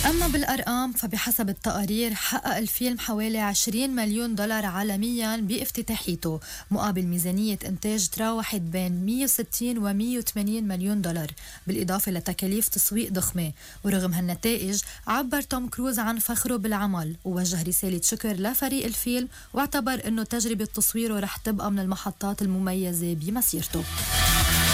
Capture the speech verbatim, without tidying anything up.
أما بالأرقام فبحسب التقارير حقق الفيلم حوالي عشرين مليون دولار عالمياً بافتتاحيته، مقابل ميزانية إنتاج تراوحت بين مية وستين و مية وثمانين مليون دولار، بالإضافة لتكاليف تسويق ضخمة. ورغم هالنتائج عبر توم كروز عن فخره بالعمل ووجه رسالة شكر لفريق الفيلم، واعتبر أنه تجربة تصويره رح تبقى من المحطات المميزة بمسيرته.